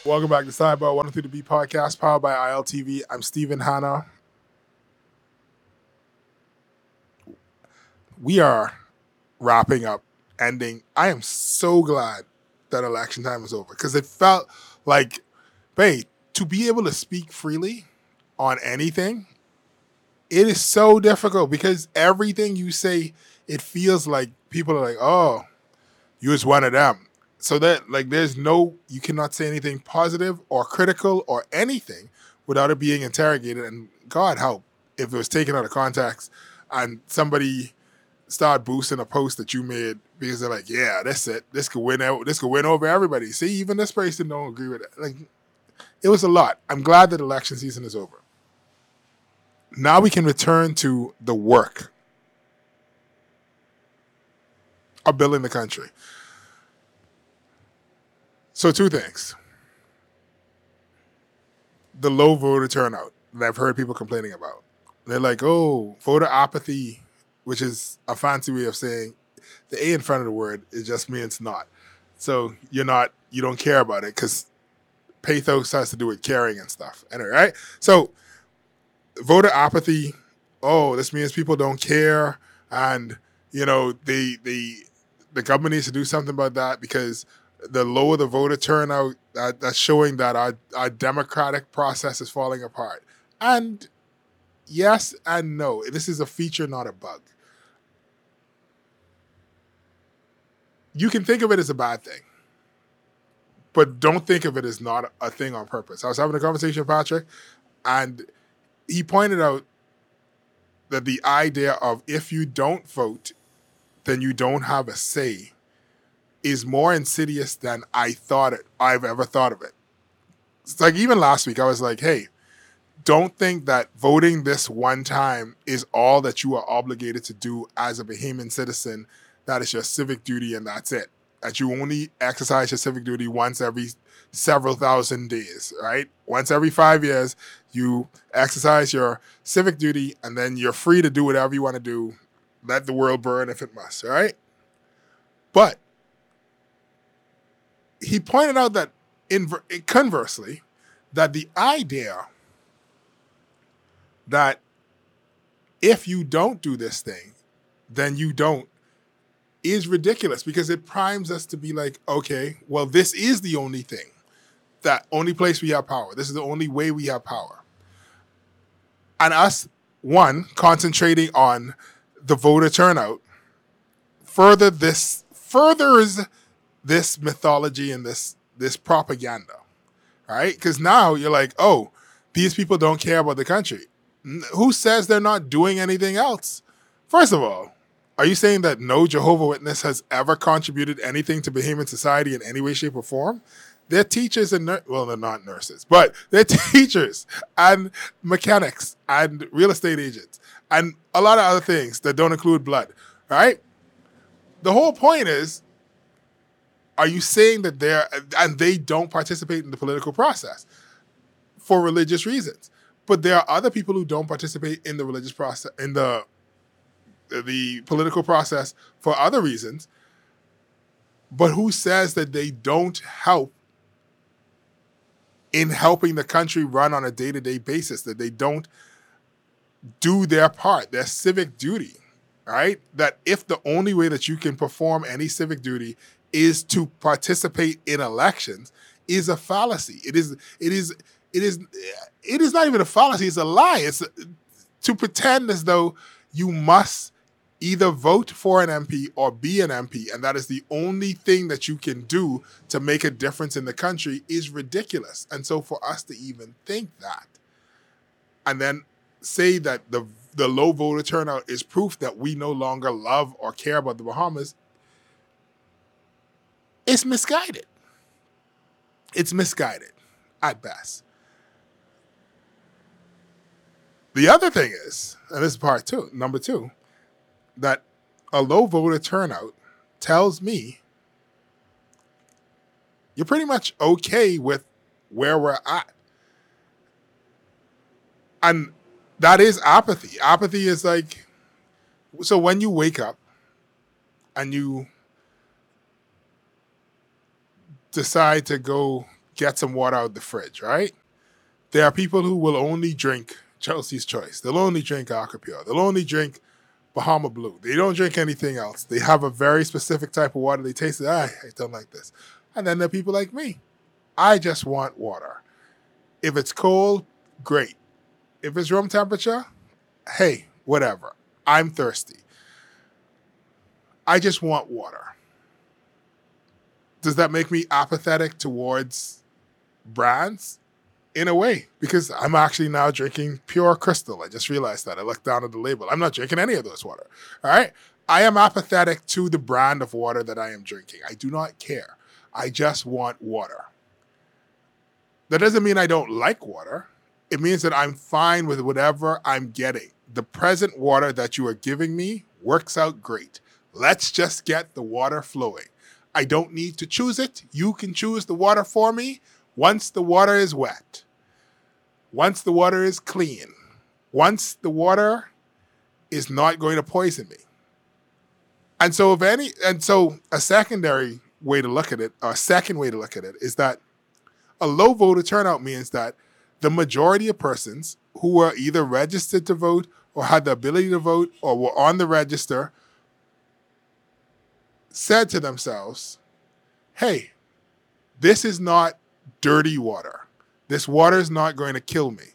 Welcome back to Sidebar 103 to B podcast powered by ILTV. I'm Stephen Hanna. We are wrapping up, ending. I am so glad that election time is over because it felt like, babe, to be able to speak freely on anything, it is so difficult because everything you say, it feels like people are like, oh, you was one of them. So that like there's no you cannot say anything positive or critical or anything without it being interrogated. And God help if it was taken out of context and somebody start boosting a post that you made because they're like, yeah, that's it. This could win out. This could win over everybody. See, even this person don't agree with it. Like it was a lot. I'm glad that election season is over. Now we can return to the work of building the country. So two things. The low voter turnout that I've heard people complaining about. They're like, oh, voter apathy, which is a fancy way of saying the A in front of the word, it just means not. So you don't care about it because pathos has to do with caring and stuff. Anyway, right? So voter apathy, oh, this means people don't care and the government needs to do something about that because the lower the voter turnout, that's showing that our democratic process is falling apart. And yes and no. This is a feature, not a bug. You can think of it as a bad thing, but don't think of it as not a thing on purpose. I was having a conversation with Patrick, and he pointed out that the idea of if you don't vote, then you don't have a say is more insidious than I've ever thought of it. It's like even last week, I was like, hey, don't think that voting this one time is all that you are obligated to do as a Bahamian citizen. That is your civic duty and that's it. That you only exercise your civic duty once every several thousand days, right? Once every 5 years, you exercise your civic duty and then you're free to do whatever you want to do. Let the world burn if it must, right? But he pointed out that conversely, that the idea that if you don't do this thing, then you don't is ridiculous because it primes us to be like, okay, well, this is the only thing, that only place we have power. This is the only way we have power. And us, one, concentrating on the voter turnout furthers this mythology and this propaganda, right? Because now you're like, oh, these people don't care about the country. Who says they're not doing anything else? First of all, are you saying that no Jehovah's Witness has ever contributed anything to Bahamian society in any way, shape, or form? They're teachers and well, they're not nurses, but they're teachers and mechanics and real estate agents and a lot of other things that don't include blood, right? The whole point is, are you saying that they don't participate in the political process for religious reasons? But there are other people who don't participate in the religious process, in the political process for other reasons. But who says that they don't help in helping the country run on a day-to-day basis, that they don't do their part, their civic duty, right? That if the only way that you can perform any civic duty is to participate in elections is a fallacy. It is not even a fallacy, it's a lie. It's to pretend as though you must either vote for an MP or be an MP, and that is the only thing that you can do to make a difference in the country is ridiculous. And so for us to even think that, and then say that the low voter turnout is proof that we no longer love or care about the Bahamas, it's misguided. It's misguided at best. The other thing is, and this is part two, number two, that a low voter turnout tells me you're pretty much okay with where we're at. And that is apathy. Apathy is like, so when you wake up and you decide to go get some water out the fridge, right? There are people who will only drink Chelsea's Choice. They'll only drink Aquapure. They'll only drink Bahama Blue. They don't drink anything else. They have a very specific type of water. They taste it. I don't like this. And then there are people like me. I just want water. If it's cold, great. If it's room temperature, hey, whatever. I'm thirsty. I just want water. Does that make me apathetic towards brands? In a way, because I'm actually now drinking pure crystal. I just realized that. I looked down at the label. I'm not drinking any of those water. All right? I am apathetic to the brand of water that I am drinking. I do not care. I just want water. That doesn't mean I don't like water. It means that I'm fine with whatever I'm getting. The present water that you are giving me works out great. Let's just get the water flowing. I don't need to choose it. You can choose the water for me. Once the water is wet, once the water is clean, once the water is not going to poison me. And so a secondary way to look at it, or a second way to look at it, is that a low voter turnout means that the majority of persons who were either registered to vote or had the ability to vote or were on the register said to themselves, hey, this is not dirty water. This water is not going to kill me.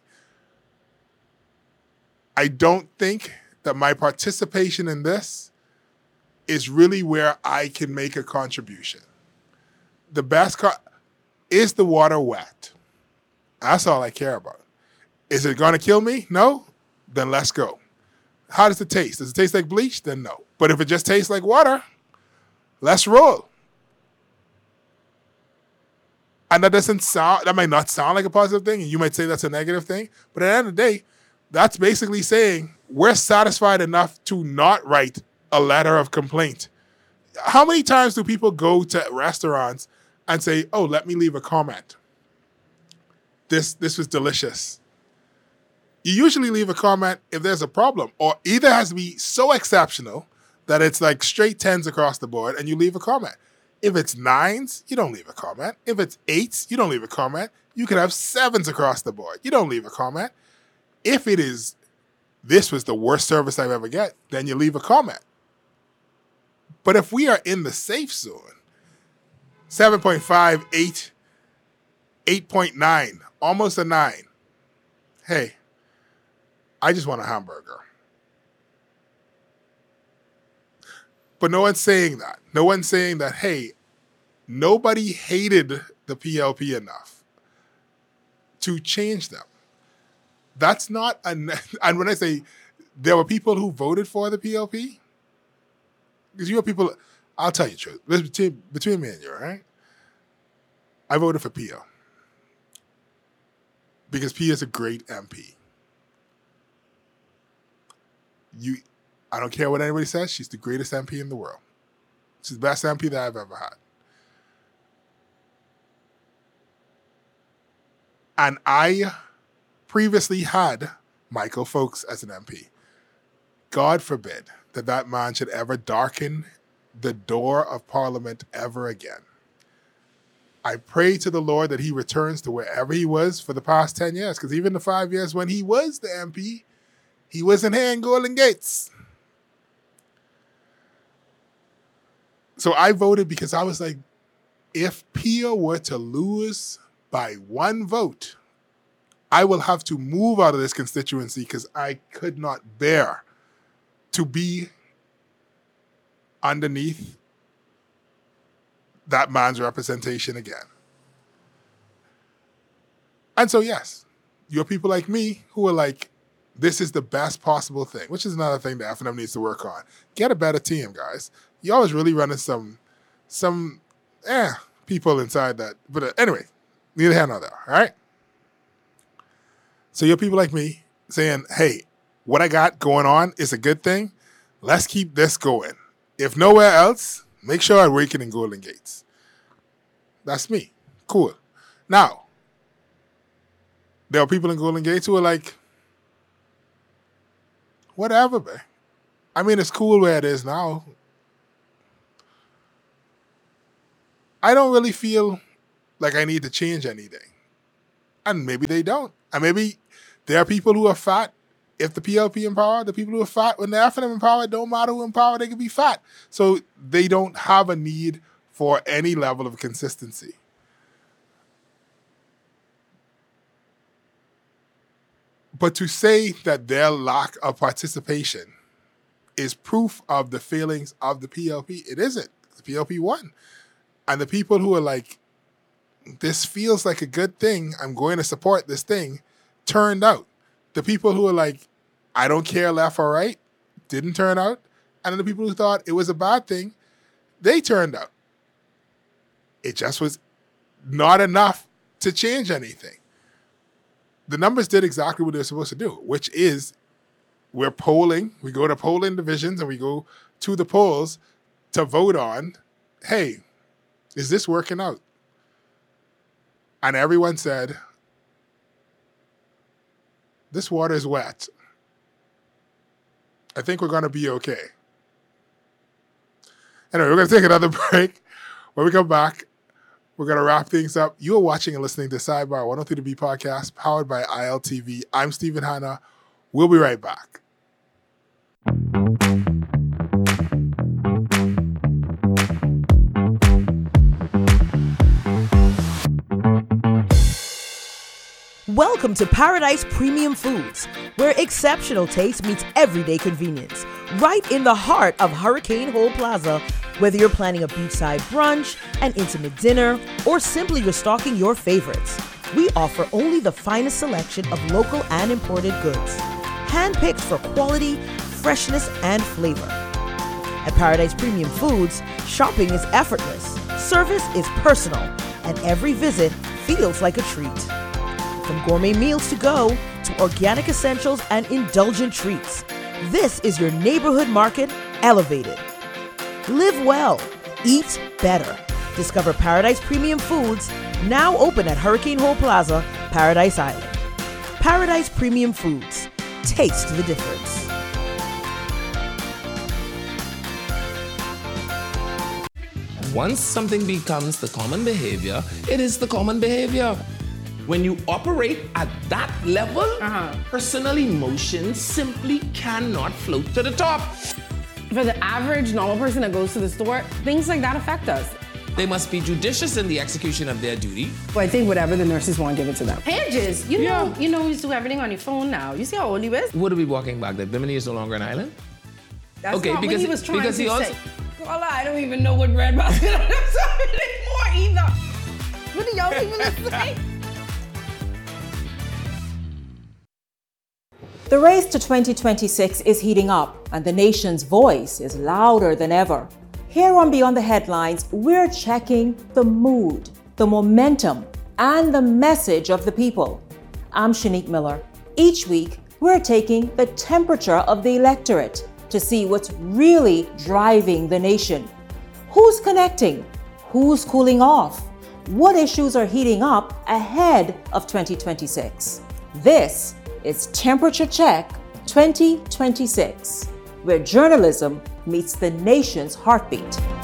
I don't think that my participation in this is really where I can make a contribution. The best is the water wet? That's all I care about. Is it going to kill me? No? Then let's go. How does it taste? Does it taste like bleach? Then no. But if it just tastes like water, let's roll. And that might not sound like a positive thing, and you might say that's a negative thing, but at the end of the day, that's basically saying we're satisfied enough to not write a letter of complaint. How many times do people go to restaurants and say, oh, let me leave a comment? This was delicious. You usually leave a comment if there's a problem, or either has to be so exceptional that it's like straight 10s across the board and you leave a comment. If it's 9s, you don't leave a comment. If it's 8s, you don't leave a comment. You could have 7s across the board. You don't leave a comment. If it is, this was the worst service I've ever get, then you leave a comment. But if we are in the safe zone, 7.5, 8, 8.9, almost a 9. Hey, I just want a hamburger. But no one's saying that. No one's saying that, hey, nobody hated the PLP enough to change them. That's not, and when I say there were people who voted for the PLP, because you have people, I'll tell you the truth. This between me and you, right? I voted for Pia. Because Pia is a great MP. I don't care what anybody says. She's the greatest MP in the world. She's the best MP that I've ever had. And I previously had Michael Foulkes as an MP. God forbid that man should ever darken the door of Parliament ever again. I pray to the Lord that he returns to wherever he was for the past 10 years, because even the 5 years when he was the MP, he wasn't here in Golden Gates. So I voted because I was like, if Pia were to lose by one vote, I will have to move out of this constituency because I could not bear to be underneath that man's representation again. And so, yes, you have people like me who are like, this is the best possible thing, which is another thing that FNM needs to work on. Get a better team, guys. You always really running some people inside that. But anyway, neither here nor there, all right? So you have people like me saying, hey, what I got going on is a good thing. Let's keep this going. If nowhere else, make sure I wake it in Golden Gates. That's me. Cool. Now, there are people in Golden Gates who are like, whatever, man. I mean, it's cool where it is now. I don't really feel like I need to change anything. And maybe they don't. And maybe there are people who are fat. If the PLP in power, the people who are fat, when they're FNM in power, it don't matter who in power, they can be fat. So they don't have a need for any level of consistency. But to say that their lack of participation is proof of the failings of the PLP, it isn't. The PLP won. And the people who are like, this feels like a good thing, I'm going to support this thing, turned out. The people who are like, I don't care left or right, didn't turn out. And then the people who thought it was a bad thing, they turned out. It just was not enough to change anything. The numbers did exactly what they're supposed to do, which is we're polling, we go to polling divisions and we go to the polls to vote on, hey, is this working out? And everyone said, this water is wet. I think we're going to be okay. Anyway, we're going to take another break. When we come back, we're going to wrap things up. You are watching and listening to Sidebar 103 to B podcast, powered by ILTV. I'm Stephen Hanna. We'll be right back. Welcome to Paradise Premium Foods, where exceptional taste meets everyday convenience. Right in the heart of Hurricane Hole Plaza, whether you're planning a beachside brunch, an intimate dinner, or simply restocking your favorites, we offer only the finest selection of local and imported goods, handpicked for quality, freshness, and flavor. At Paradise Premium Foods, shopping is effortless, service is personal, and every visit feels like a treat. From gourmet meals to go to organic essentials and indulgent treats, this is your neighborhood market elevated. Live well, eat better. Discover Paradise Premium Foods, now open at Hurricane Hole Plaza, Paradise Island. Paradise Premium Foods. Taste the difference. Once something becomes the common behavior, it is the common behavior. When you operate at that level, personal emotions simply cannot float to the top. For the average normal person that goes to the store, things like that affect us. They must be judicious in the execution of their duty. Well, I think whatever the nurses want, give it to them. Hedges, you know you do everything on your phone now. You see how old he is? What are we walking back? That Bimini is no longer an island? That's okay, not because what he was trying because to he also say. Well, I don't even know what breadbasket anymore either. What do y'all people say? The race to 2026 is heating up, and the nation's voice is louder than ever. Here on Beyond the Headlines, we're checking the mood, the momentum, and the message of the people. I'm Shanique Miller. Each week, we're taking the temperature of the electorate to see what's really driving the nation. Who's connecting? Who's cooling off? What issues are heating up ahead of 2026? This is Temperature Check 2026, where journalism meets the nation's heartbeat.